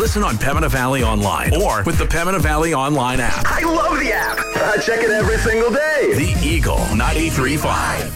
Listen on Pembina Valley Online or with the Pembina Valley Online app. I love the app. I check it every single day. The Eagle 93.5.